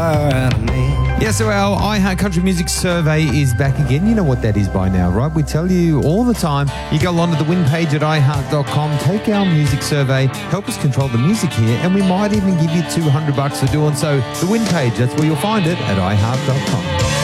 Yeah, so our iHeart Country Music Survey is back again. You know what that is by now, right? We tell you all the time. You go on to the win page at iHeart.com, take our music survey, help us control the music here, and we might even give you $200 for doing so. The win page, that's where you'll find it at iHeart.com.